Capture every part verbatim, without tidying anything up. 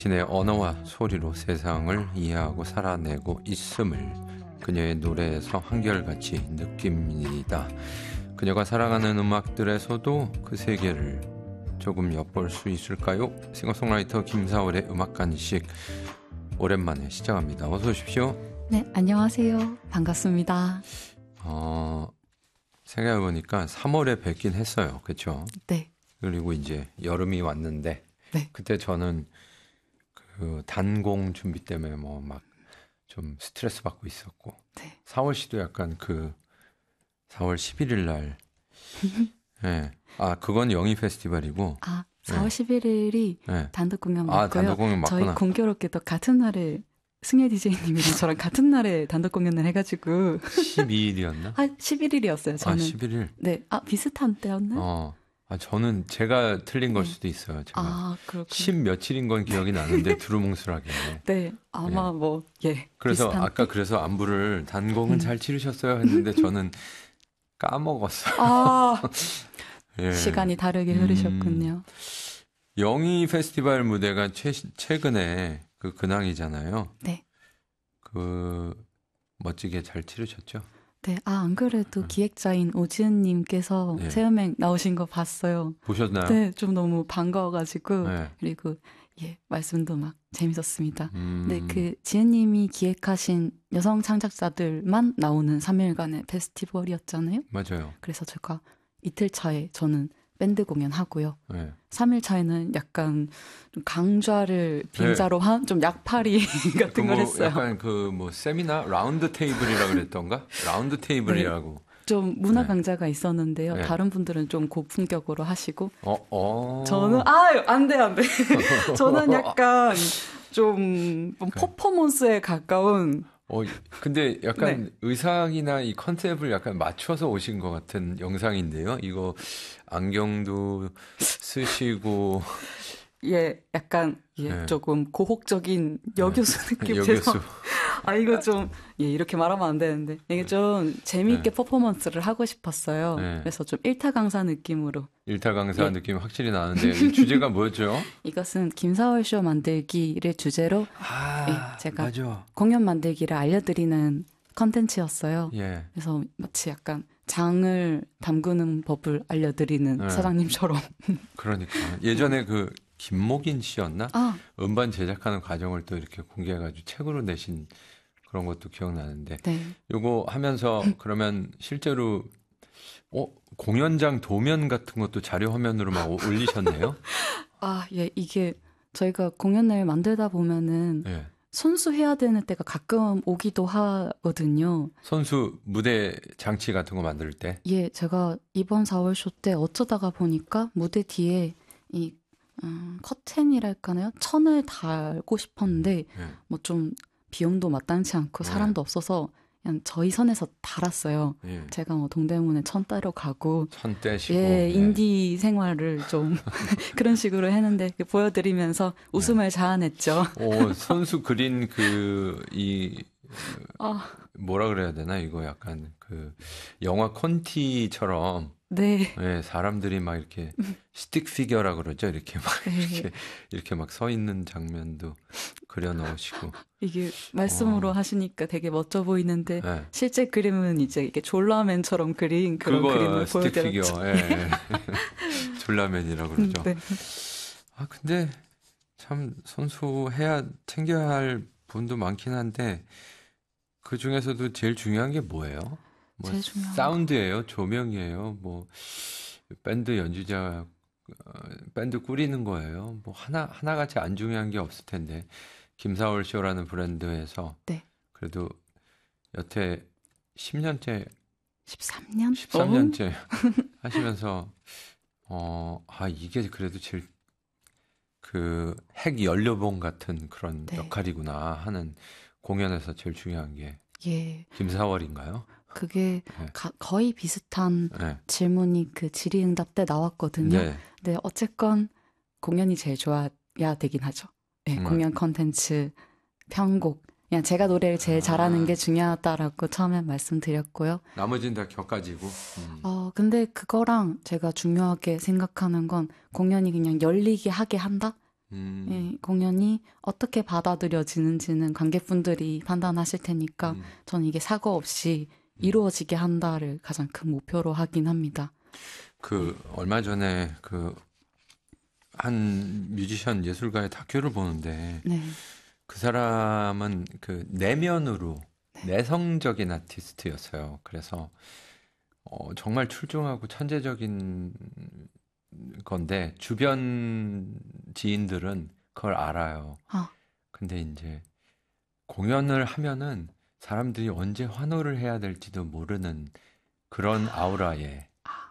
신의 언어와 소리로 세상을 이해하고 살아내고 있음을 그녀의 노래에서 한결같이 느낍니다. 그녀가 사랑하는 음악들에서도 그 세계를 조금 엿볼 수 있을까요? 싱어송라이터 김사월의 음악 간식 오랜만에 시작합니다. 어서 오십시오. 네, 안녕하세요. 반갑습니다. 어, 생각해보니까 삼월에 뵙긴 했어요. 그렇죠? 네. 그리고 이제 여름이 왔는데 네. 그때 저는 그 단공 준비 때문에 뭐 막 좀 스트레스 받고 있었고 네. 사월 시도 약간 그 사월 십일일 날 네. 아 그건 영희 페스티벌이고 아 사월 네. 십일일이 네. 단독 공연 맞고요. 아 단독 공연 맞구나. 저희 공교롭게도 같은 날에 승혜 디제이님이랑 저랑 같은 날에 단독 공연을 해가지고 십이일이었나? 아 십일일이었어요. 저는. 아 십일일. 네. 아 비슷한 때였나요? 어. 아 저는 제가 틀린 걸 네. 수도 있어요. 제가 아 그렇군요. 십 며칠인 건 기억이 나는데 두루뭉술하게. 네. 아마 예. 뭐 예. 그래서 비슷한 아까 때? 그래서 안부를 단공은 음. 잘 치르셨어요 했는데 저는 까먹었어요. 아 예. 시간이 다르게 음. 흐르셨군요. 영희 페스티벌 무대가 최, 최근에 그 근황이잖아요. 네. 그 멋지게 잘 치르셨죠? 네. 아 안 그래도 음. 기획자인 오지은님께서 예. 체험행 나오신 거 봤어요. 보셨나요? 네, 좀 너무 반가워가지고 네. 그리고 예 말씀도 막 재밌었습니다. 음, 근데 그 지은님이 기획하신 여성 창작자들만 나오는 삼 일간의 페스티벌이었잖아요. 맞아요. 그래서 제가 이틀 차에 저는 밴드 공연하고요. 네. 삼 일 차에는 약간 좀 강좌를 빈자로 한 좀 약팔이 같은 걸 뭐 했어요. 약간 그 뭐 세미나 라운드 테이블이라 그랬던가? 라운드 테이블이라고. 좀 문화 네. 강좌가 있었는데요. 네. 다른 분들은 좀 고품격으로 하시고 어, 어. 저는 아유 안돼 안돼 저는 약간 좀 퍼포먼스에 가까운 어, 근데 약간 네. 의상이나 이 컨셉을 약간 맞춰서 오신 것 같은 영상인데요. 이거 안경도 쓰시고 예 약간 예 네. 조금 고혹적인 여교수 느낌 여교수. 제가 아 이거 좀 예 이렇게 말하면 안 되는데 이게 좀 재미있게 네. 퍼포먼스를 하고 싶었어요. 네. 그래서 좀 일타 강사 느낌으로 일타 강사 예. 느낌 확실히 나는데 이 주제가 뭐였죠? 이것은 김사월 쇼 만들기를 주제로 아, 예, 제가 맞아. 공연 만들기를 알려드리는 컨텐츠였어요. 예. 그래서 마치 약간 장을 담그는 법을 알려드리는 네. 사장님처럼. 그러니까 예전에 그 김목인 씨였나? 아, 음반 제작하는 과정을 또 이렇게 공개해가지고 책으로 내신 그런 것도 기억나는데 네. 요거 하면서 그러면 실제로 어 공연장 도면 같은 것도 자료 화면으로 막 올리셨네요? 아, 예, 이게 저희가 공연을 만들다 보면은 예. 손수해야 되는 때가 가끔 오기도 하거든요. 선수 무대 장치 같은 거 만들 때. 예, 제가 이번 사월 쇼 때 어쩌다가 보니까 무대 뒤에 이 음, 커튼이랄까나요? 천을 달고 싶었는데 예. 뭐 좀 비용도 마땅치 않고 네. 사람도 없어서 그냥 저희 선에서 달았어요. 예. 제가 뭐 동대문에 천 따러 가고 천 떼시고. 예, 예. 인디 생활을 좀 그런 식으로 했는데 보여드리면서 웃음을 자아냈죠. 오, 선수 그린 그 이 아, 뭐라 그래야 되나 이거 약간 그 영화 콘티처럼 네. 예, 사람들이 막 이렇게 스틱 피겨라 그러죠. 이렇게 막 네. 이렇게 이렇게 막 서 있는 장면도 그려 넣으시고. 이게 말씀으로 어. 하시니까 되게 멋져 보이는데 예. 실제 그림은 이제 이게 졸라맨처럼 그린 그런 그거 그림을 스틱 피겨. 보여드렸죠. 예. 예. 졸라맨이라고 그러죠. 네. 아, 근데 참 선수해야 챙겨야 할 분도 많긴 한데 그 중에서도 제일 중요한 게 뭐예요? 뭐 제일 중요한 사운드예요? 조명이에요? 뭐 밴드 연주자 어, 밴드 꾸리는 거예요? 뭐 하나 하나같이 안 중요한 게 없을 텐데 김사월 쇼라는 브랜드에서 네. 그래도 여태 십 년째 십삼 년? 십삼 년째 하시면서 어, 아 이게 그래도 제일 그 핵 연료봉 같은 그런 네. 역할이구나 하는 공연에서 제일 중요한 게 예. 김사월인가요? 그게 네. 가- 거의 비슷한 네. 질문이 그 질의응답 때 나왔거든요. 네. 네, 어쨌건 공연이 제일 좋아야 되긴 하죠. 네, 음. 공연 컨텐츠, 편곡. 그냥 제가 노래를 제일 아. 잘하는 게 중요하다라고 처음에 말씀드렸고요. 나머지는 다 격가지고. 음. 어, 근데 그거랑 제가 중요하게 생각하는 건 공연이 그냥 열리게 하게 한다? 음, 예, 공연이 어떻게 받아들여지는지는 관객분들이 판단하실 테니까 음. 저는 이게 사고 없이 음. 이루어지게 한다를 가장 큰 목표로 하긴 합니다. 그 얼마 전에 그 한 뮤지션 예술가의 다큐를 보는데 네, 그 사람은 그 내면으로 내성적인 아티스트였어요. 그래서 어, 정말 출중하고 천재적인 건데 주변 지인들은 그걸 알아요. 아, 근데 이제 공연을 하면은 사람들이 언제 환호를 해야 될지도 모르는 그런 아우라의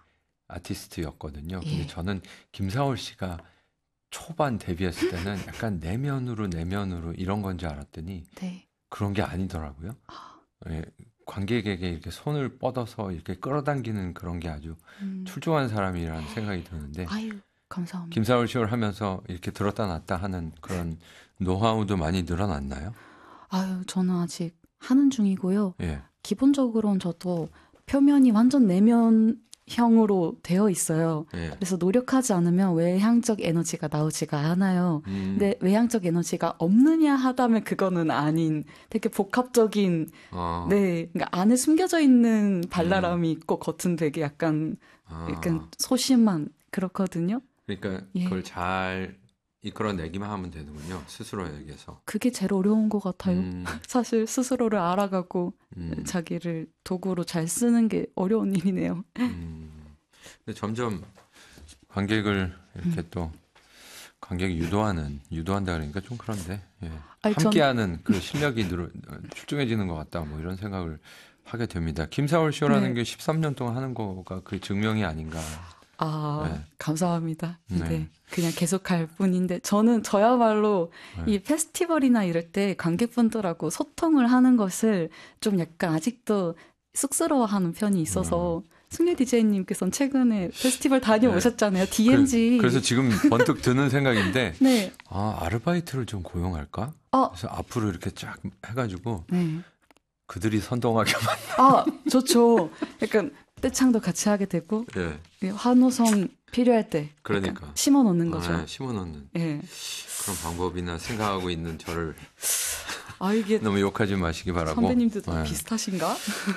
아티스트였거든요. 근데 예, 저는 김사월 씨가 초반 데뷔했을 때는 약간 내면으로 내면으로 이런 건 줄 알았더니 네, 그런 게 아니더라고요. 아, 예, 관객에게 이렇게 손을 뻗어서 이렇게 끌어당기는 그런 게 아주 음, 출중한 사람이라는 생각이 드는데 아유, 감사합니다. 김사월 씨를 하면서 이렇게 들었다 놨다 하는 그런 노하우도 많이 늘어났나요? 아유, 저는 아직 하는 중이고요. 예, 기본적으로는 저도 표면이 완전 내면형으로 되어 있어요. 예. 그래서 노력하지 않으면 외향적 에너지가 나오지가 않아요. 음, 근데 외향적 에너지가 없느냐 하다면 그거는 아닌 되게 복합적인, 어, 네, 그러니까 안에 숨겨져 있는 발랄함이 있고 겉은 되게 약간, 약간 아, 소심한 그렇거든요. 그러니까 예. 그걸 잘 이끌어내기만 하면 되는군요. 스스로에게서. 그게 제일 어려운 것 같아요. 음, 사실 스스로를 알아가고 음, 자기를 도구로 잘 쓰는 게 어려운 일이네요. 음. 근데 점점 관객을 이렇게 또 관객이 유도하는 유도한다 그러니까 좀 그런데 예. 아니, 전, 함께하는 그 실력이 늘어 출중해지는 것 같다 뭐 이런 생각을 하게 됩니다. 김사월 쇼라는 네. 게 십삼 년 동안 하는 거가 그 증명이 아닌가. 아, 네. 감사합니다. 네. 네. 그냥 계속 갈 뿐인데, 저는 저야말로 네. 이 페스티벌이나 이럴 때 관객분들하고 소통을 하는 것을 좀 약간 아직도 쑥스러워하는 편이 있어서, 승리 디제이님께서는 최근에 페스티벌 다녀오셨잖아요. 디엠지. 그, 래서 지금 번뜩 드는 생각인데 네. 아 아르바이트를 좀 고용할까? 아, 그래서 앞으로 이렇게 쫙 해가지고 네. 그들이 선동하게 아, 좋죠. 약간 떼창도 같이 하게 되고, 예. 이 환호성 필요할 때 그러니까. 심어 놓는 거죠. 아, 심어놓는 예. 그런 방법이나 생각하고 있는 저를 아, 이게 너무 욕하지 마시기 바라고. 선배님도 다 예. 비슷하신가?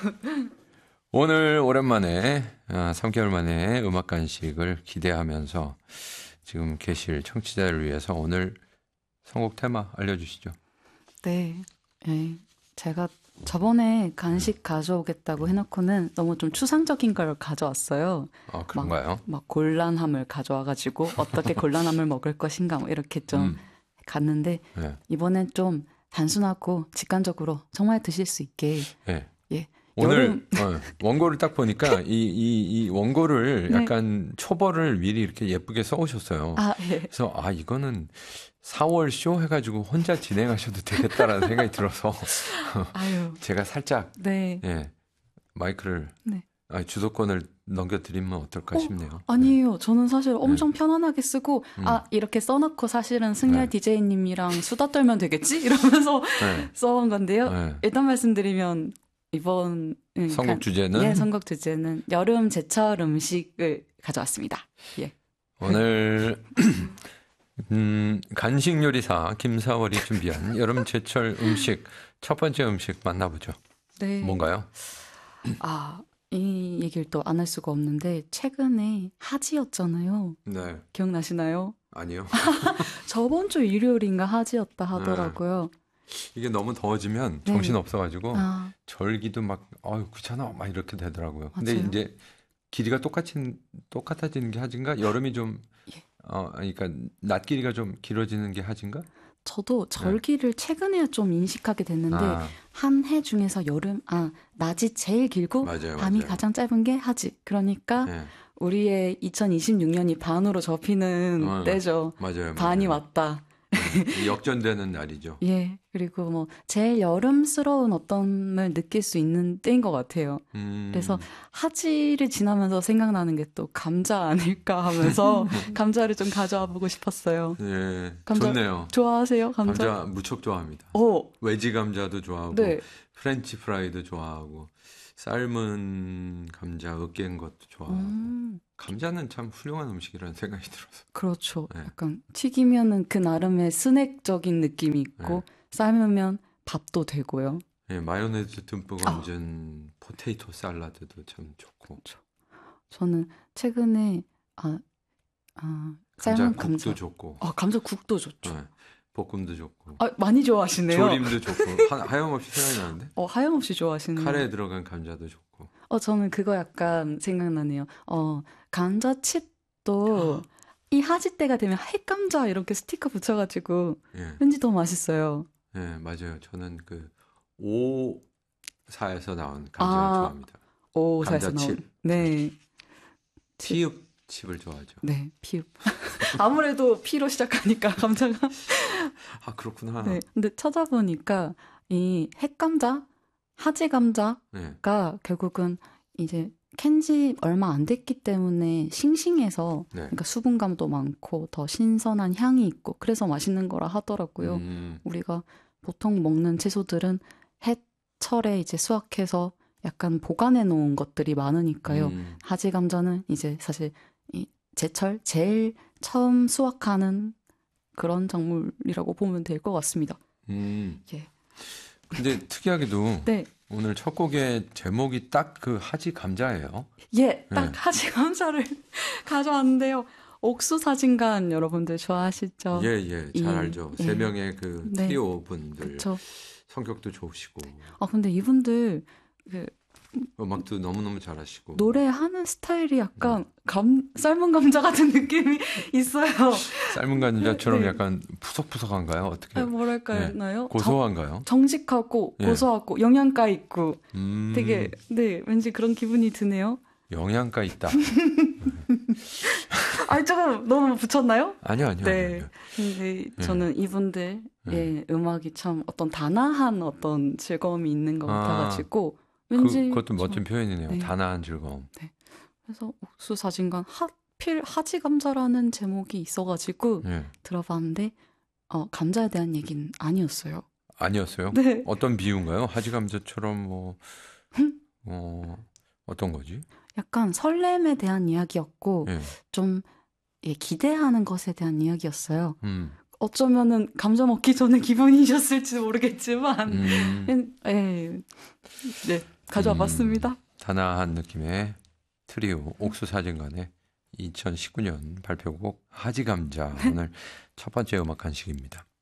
오늘 오랜만에 아, 삼 개월 만에 음악 간식을 기대하면서 지금 계실 청취자를 위해서 오늘 선곡 테마 알려주시죠. 네. 예. 제가 저번에 간식 가져오겠다고 해놓고는 너무 좀 추상적인 걸 가져왔어요. 아 그런가요? 막 곤란함을 가져와가지고 어떻게 곤란함을 먹을 것인가 뭐 이렇게 좀 음, 갔는데 네, 이번엔 좀 단순하고 직관적으로 정말 드실 수 있게 네. 예. 오늘 어, 원고를 딱 보니까 이, 이, 이 원고를 네. 약간 초벌을 미리 이렇게 예쁘게 써오셨어요. 아, 예. 그래서 아 이거는 사월 쇼 해가지고 혼자 진행하셔도 되겠다라는 생각이 들어서 아유. 제가 살짝 네. 예 마이크를 네. 아니, 주도권을 넘겨드리면 어떨까 어, 싶네요. 아니에요. 저는 사실 엄청 편안하게 쓰고, 음. 아, 이렇게 써놓고 사실은 승열 네. 디제이님이랑 수다 떨면 되겠지? 이러면서 네. 써온 건데요. 네. 일단 말씀드리면, 이번, 음, 선곡 간- 주제는 예, 선곡 주제는 여름 제철 음식을 가져왔습니다. 예. 오늘 음, 간식 요리사 김사월이 준비한 여름 제철 음식 첫 번째 음식 만나보죠. 네. 뭔가요? 아, 이 얘기를 또 안 할 수가 없는데, 최근에 하지였잖아요. 네. 기억나시나요? 아니요. 저번 주 일요일인가 하지였다 하더라고요. 이게 너무 더워지면 네. 정신 없어가지고 아, 절기도 막 아유 귀찮아 막 이렇게 되더라고요. 근데 맞아요. 이제 길이가 똑같은 똑같아지는 게 하진가? 여름이 좀 예. 어, 그러니까 낮 길이가 좀 길어지는 게 하진가? 저도 절기를 최근에 좀 인식하게 됐는데 네. 아, 한 해 중에서 여름 아 낮이 제일 길고 맞아요, 밤이 맞아요. 가장 짧은 게 하지. 그러니까 네. 우리의 이천이십육 년이 반으로 접히는 어, 때죠. 맞아요. 반이 맞아요. 왔다. 네. 역전되는 날이죠. 예. 그리고 뭐 제일 여름스러운 어떤을 느낄 수 있는 때인 것 같아요. 음, 그래서 하지를 지나면서 생각나는 게 또 감자 아닐까 하면서 감자를 좀 가져와 보고 싶었어요. 예, 감자- 좋네요. 좋아하세요, 감자? 감자 무척 좋아합니다. 오, 외지 감자도 좋아하고 네. 프렌치 프라이도 좋아하고 삶은 감자 으깬 것도 좋아하고 음. 감자는 참 훌륭한 음식이라는 생각이 들어서. 그렇죠. 네. 약간 튀기면은 그 나름의 스낵적인 느낌이 있고 네. 삶으면 밥도 되고요. 예, 마요네즈 듬뿍 아. 얹은 포테이토 샐러드도 참 좋고. 그렇죠. 저는 최근에 아, 아 감자 삶은 국도 감자. 좋고. 아, 감자국도 좋죠. 예, 볶음도 좋고. 아, 많이 좋아하시네요. 조림도 좋고. 하, 하염없이 생각이 나는데. 어, 하염없이 좋아하시네요. 카레에 들어간 감자도 좋고. 어, 저는 그거 약간 생각나네요. 어, 감자칩도 이 하지 때가 되면 핵감자 이렇게 스티커 붙여가지고 예, 왠지 더 맛있어요. 예, 맞아요. 저는 그 오사에서 나온 감자를 아, 좋아합니다. 오사에서 감자칩. 나온. 네. 칩. 피읍 칩을 좋아하죠. 네, 피읍. 아무래도 피로 시작하니까 감자가. 아, 그렇구나. 네. 근데 찾아보니까 이 핵감자, 하지 감자가 네. 결국은 이제 캔지 얼마 안 됐기 때문에 싱싱해서 네. 그러니까 수분감도 많고 더 신선한 향이 있고 그래서 맛있는 거라 하더라고요. 음, 우리가 보통 먹는 채소들은 해철에 이제 수확해서 약간 보관해 놓은 것들이 많으니까요. 음, 하지 감자는 이제 사실 이 제철 제일 처음 수확하는 그런 작물이라고 보면 될 것 같습니다. 음. 예. 근데 특이하게도 네. 오늘 첫 곡의 제목이 딱 그 하지 감자예요. 예, 딱 네. 하지 감자를 가져왔는데요. 옥수사진간 여러분들 좋아하시죠? 예, 예, 잘 이- 알죠. 예. 세 명의 그 네. 트리오 분들 그렇죠. 성격도 좋으시고 아, 근데 이분들 그 음악도 너무너무 잘하시고 노래하는 스타일이 약간 감, 삶은 감자 같은 느낌이 있어요. 삶은 감자처럼 네. 약간 푸석푸석한가요? 어떻게 아, 뭐랄까요? 고소한가요? 정, 식하고 예. 고소하고 영양가 있고 음, 되게 네 왠지 그런 기분이 드네요. 영양가 있다. 아, 조금 너무 붙였나요? 아니요, 아니요. 네. 아니요. 근데 저는 이분들의 네. 음악이 참 어떤 단아한 어떤 즐거움이 있는 것 아, 같아가지고 그, 왠지 그것도 멋진 저- 표현이네요. 네. 단아한 즐거움. 그래서 옥수사진간 하필 하지 감자라는 제목이 있어가지고 예. 들어봤는데 어, 감자에 대한 얘기는 아니었어요. 아니었어요? 네. 어떤 비유인가요? 하지 감자처럼 뭐 어, 어떤 거지? 약간 설렘에 대한 이야기였고 예. 좀 예, 기대하는 것에 대한 이야기였어요. 음. 어쩌면은 감자 먹기 전에 기분이셨을지 모르겠지만 음. 예, 네 가져와 음. 봤습니다. 단아한 느낌의 트리오 옥수사진간의 이천십구 년 발표곡 하지 감자 오늘 첫 번째 음악 간식입니다.